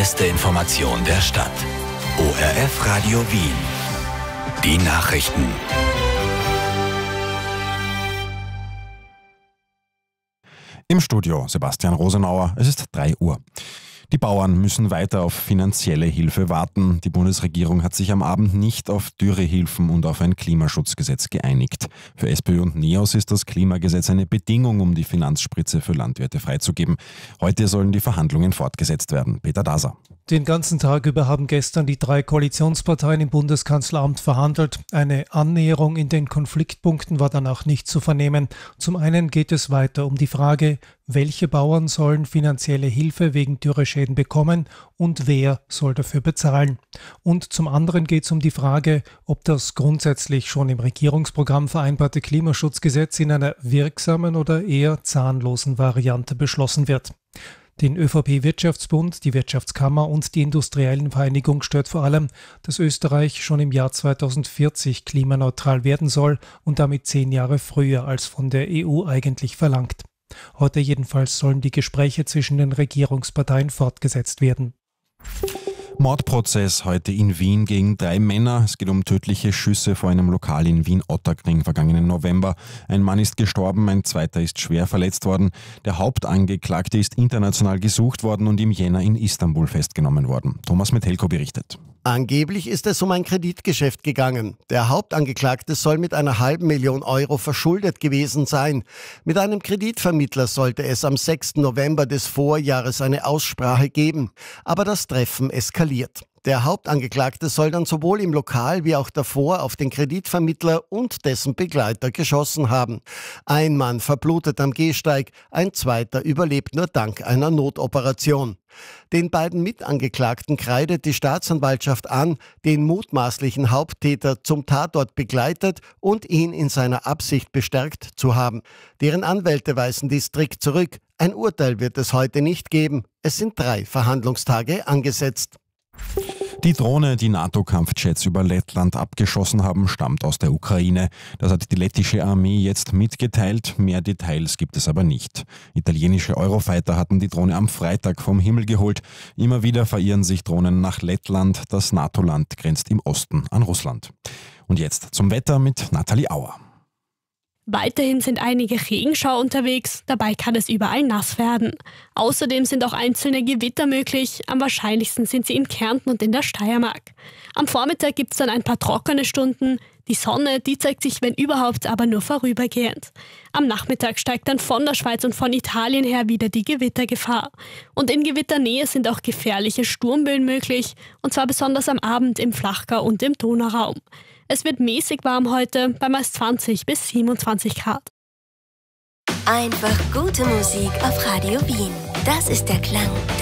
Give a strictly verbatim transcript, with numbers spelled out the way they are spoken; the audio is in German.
beste Information der Stadt. O R F Radio Wien. Die Nachrichten. Im Studio Sebastian Rosenauer, es ist drei Uhr. Die Bauern müssen weiter auf finanzielle Hilfe warten. Die Bundesregierung hat sich am Abend nicht auf Dürrehilfen und auf ein Klimaschutzgesetz geeinigt. Für SPÖ und NEOS ist das Klimagesetz eine Bedingung, um die Finanzspritze für Landwirte freizugeben. Heute sollen die Verhandlungen fortgesetzt werden. Peter Daser. Den ganzen Tag über haben gestern die drei Koalitionsparteien im Bundeskanzleramt verhandelt. Eine Annäherung in den Konfliktpunkten war danach nicht zu vernehmen. Zum einen geht es weiter um die Frage, welche Bauern sollen finanzielle Hilfe wegen Dürreschäden bekommen und wer soll dafür bezahlen. Und zum anderen geht es um die Frage, ob das grundsätzlich schon im Regierungsprogramm vereinbarte Klimaschutzgesetz in einer wirksamen oder eher zahnlosen Variante beschlossen wird. Den ÖVP-Wirtschaftsbund, die Wirtschaftskammer und die Industriellenvereinigung stört vor allem, dass Österreich schon im Jahr zweitausendvierzig klimaneutral werden soll und damit zehn Jahre früher als von der E U eigentlich verlangt. Heute jedenfalls sollen die Gespräche zwischen den Regierungsparteien fortgesetzt werden. Mordprozess heute in Wien gegen drei Männer. Es geht um tödliche Schüsse vor einem Lokal in Wien-Ottakring vergangenen November. Ein Mann ist gestorben, ein zweiter ist schwer verletzt worden. Der Hauptangeklagte ist international gesucht worden und im Jänner in Istanbul festgenommen worden. Thomas Metelko berichtet. Angeblich ist es um ein Kreditgeschäft gegangen. Der Hauptangeklagte soll mit einer halben Million Euro verschuldet gewesen sein. Mit einem Kreditvermittler sollte es am sechsten November des Vorjahres eine Aussprache geben. Aber das Treffen eskaliert. Der Hauptangeklagte soll dann sowohl im Lokal wie auch davor auf den Kreditvermittler und dessen Begleiter geschossen haben. Ein Mann verblutet am Gehsteig, ein zweiter überlebt nur dank einer Notoperation. Den beiden Mitangeklagten kreidet die Staatsanwaltschaft an, den mutmaßlichen Haupttäter zum Tatort begleitet und ihn in seiner Absicht bestärkt zu haben. Deren Anwälte weisen dies strikt zurück. Ein Urteil wird es heute nicht geben. Es sind drei Verhandlungstage angesetzt. Die Drohne, die NATO-Kampfjets über Lettland abgeschossen haben, stammt aus der Ukraine. Das hat die lettische Armee jetzt mitgeteilt. Mehr Details gibt es aber nicht. Italienische Eurofighter hatten die Drohne am Freitag vom Himmel geholt. Immer wieder verirren sich Drohnen nach Lettland. Das NATO-Land grenzt im Osten an Russland. Und jetzt zum Wetter mit Nathalie Auer. Weiterhin sind einige Regenschauer unterwegs, dabei kann es überall nass werden. Außerdem sind auch einzelne Gewitter möglich, am wahrscheinlichsten sind sie in Kärnten und in der Steiermark. Am Vormittag gibt es dann ein paar trockene Stunden, die Sonne, die zeigt sich wenn überhaupt, aber nur vorübergehend. Am Nachmittag steigt dann von der Schweiz und von Italien her wieder die Gewittergefahr. Und in Gewitternähe sind auch gefährliche Sturmböen möglich, und zwar besonders am Abend im Flachgau und im Donauraum. Es wird mäßig warm heute, bei meist zwanzig bis siebenundzwanzig Grad. Einfach gute Musik auf Radio Wien. Das ist der Klang der